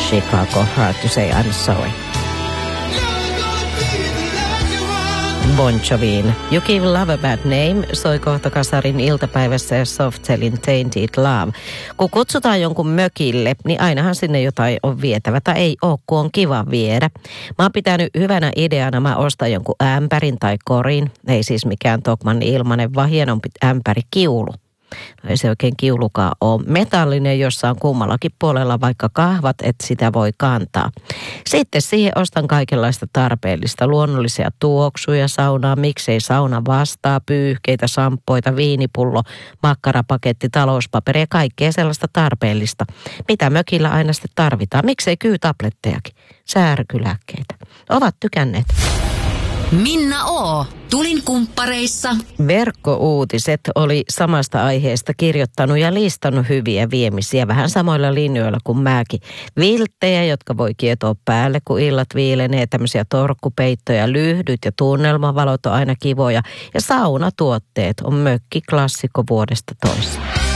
Chicago, Hard to Say I'm Sorry. Bon Jovin You Give Love a Bad Name soi kohta Kasarin iltapäivässä ja Softcellin Tainted Love. Kun kutsutaan jonkun mökille, niin ainahan sinne jotain on vietävä tai ei ole, kun on kiva viedä. Mä oon pitänyt hyvänä ideana, mä ostan jonkun ämpärin tai korin. Ei siis mikään Tokmann ilmanen, vaan hienompi ämpäri kiulu. No ei se oikein kiulukaan ole. Metallinen, jossa on kummallakin puolella vaikka kahvat, että sitä voi kantaa. Sitten siihen ostan kaikenlaista tarpeellista. Luonnollisia tuoksuja, saunaa, miksei sauna vastaa, pyyhkeitä, samppoita, viinipullo, makkarapaketti, talouspaperi ja kaikkea sellaista tarpeellista. Mitä mökillä aina sitten tarvitaan. Miksei kyytablettejakin, särkylääkkeitä. Ovat tykänneet. Minna O. Tulin kumppareissa. Verkkouutiset oli samasta aiheesta kirjoittanut ja listannut hyviä viemisiä vähän samoilla linjoilla kuin mäkin. Vilttejä, jotka voi kietoa päälle, kun illat viilenee, tämmöisiä torkkupeittoja, lyhdyt ja tunnelmavalot on aina kivoja. Ja saunatuotteet on mökkiklassikko vuodesta toiseen.